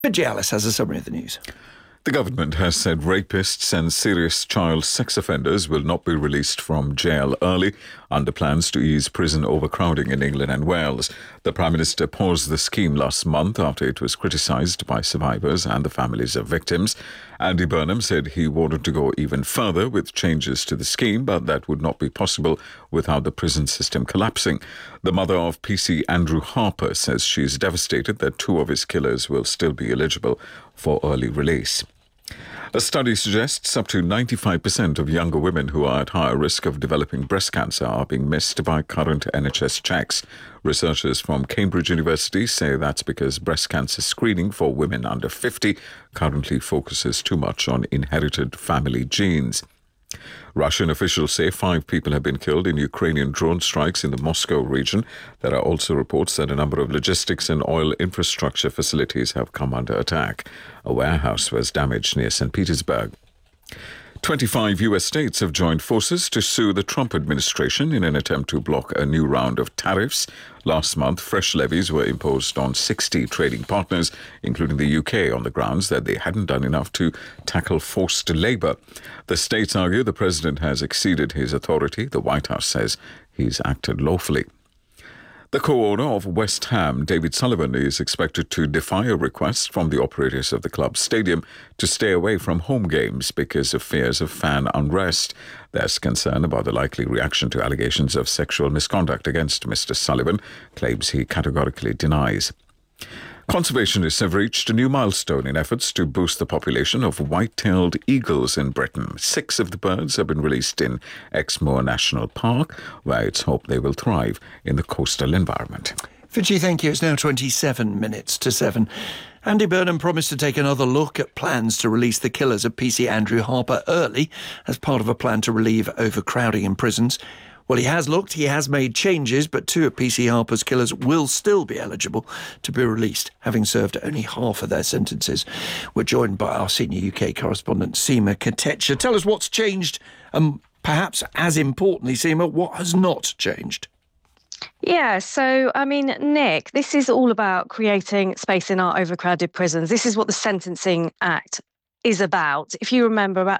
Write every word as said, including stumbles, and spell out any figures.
Vijay Alice has a summary of the news. The government has said rapists and serious child sex offenders will not be released from jail early under plans to ease prison overcrowding in England and Wales. The Prime Minister paused the scheme last month after it was criticised by survivors and the families of victims. Andy Burnham said he wanted to go even further with changes to the scheme, but that would not be possible without the prison system collapsing. The mother of P C Andrew Harper says she is devastated that two of his killers will still be eligible for early release. A study suggests up to ninety-five percent of younger women who are at higher risk of developing breast cancer are being missed by current N H S checks. Researchers from Cambridge University say that's because breast cancer screening for women under fifty currently focuses too much on inherited family genes. Russian officials say five people have been killed in Ukrainian drone strikes in the Moscow region. There are also reports that a number of logistics and oil infrastructure facilities have come under attack. A warehouse was damaged near Saint Petersburg. twenty-five U S states have joined forces to sue the Trump administration in an attempt to block a new round of tariffs. Last month, fresh levies were imposed on sixty trading partners, including the U K, on the grounds that they hadn't done enough to tackle forced labour. The states argue the president has exceeded his authority. The White House says he's acted lawfully. The co-owner of West Ham, David Sullivan, is expected to defy a request from the operators of the club's stadium to stay away from home games because of fears of fan unrest. There's concern about the likely reaction to allegations of sexual misconduct against Mister Sullivan, claims he categorically denies. Conservationists have reached a new milestone in efforts to boost the population of white-tailed eagles in Britain. Six of the birds have been released in Exmoor National Park, where it's hoped they will thrive in the coastal environment. Vijay, thank you. It's now twenty-seven minutes to seven. Andy Burnham promised to take another look at plans to release the killers of P C Andrew Harper early as part of a plan to relieve overcrowding in prisons. Well, he has looked, he has made changes, but two of P C Harper's killers will still be eligible to be released, having served only half of their sentences. We're joined by our senior U K correspondent, Seema Katecha. Tell us what's changed, and perhaps as importantly, Seema, what has not changed? Yeah, so, I mean, Nick, this is all about creating space in our overcrowded prisons. This is what the Sentencing Act is about. If you remember, about